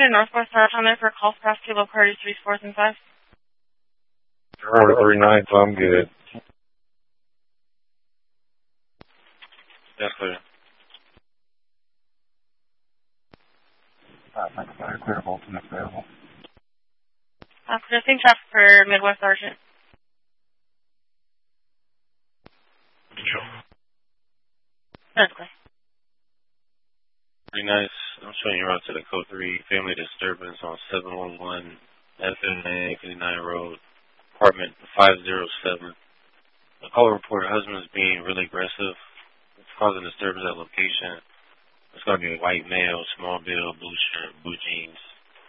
to Northwest Saratoga for call capacity, low priority 3, 4, and 5. 439, so I'm good. Yes, clear. Clear, Bolton, available. Producing traffic for Midwest Sergeant. Control. That's clear. Pretty nice. I'm showing you out to the code 3 family disturbance on 711 FN 59 Road, apartment 507. The call reported husband is being really aggressive. It's causing disturbance at location. It's going to be a white male, small build, blue shirt, blue jeans.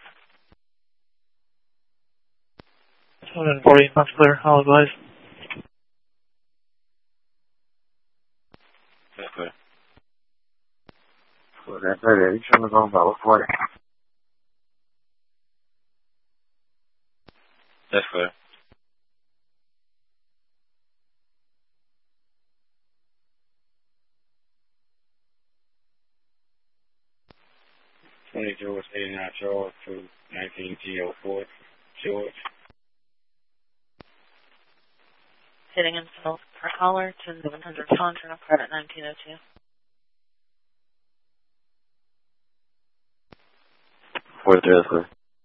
740, that's clear. I'll advise. That's clear. That's it. You shouldn't have gone about 40. That's clear. George 89 Charles to 19 G04 George. Hitting himself per caller to 700 pound, turn off credit 1902. 43, that's clear.